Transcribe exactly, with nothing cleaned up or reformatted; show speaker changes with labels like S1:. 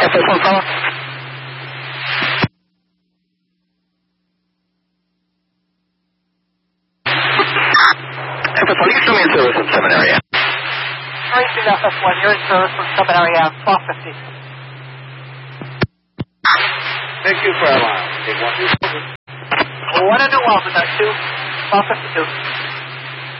S1: F S one caller. F S one, you can show me in service at seven area.
S2: Racing F S one, you're in service from seven area, twelve fifty.
S3: Thank you for our line. Take one, two,
S2: one in New Albany, two, twelve fifty-two.